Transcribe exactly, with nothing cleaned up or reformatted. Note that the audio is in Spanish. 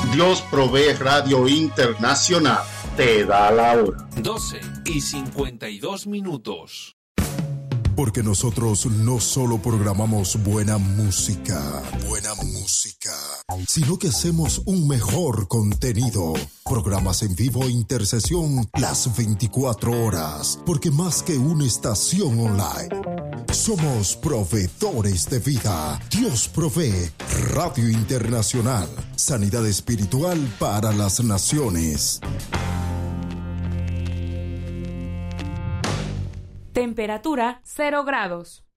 Dios Provee Radio Internacional te da la hora. doce y cincuenta y dos minutos. Porque nosotros no solo programamos buena música, buena música, sino que hacemos un mejor contenido. Programas en vivo e intercesión las veinticuatro horas. Porque más que una estación online, somos proveedores de vida. Dios Provee Radio Internacional. Sanidad espiritual para las naciones. Temperatura cero grados.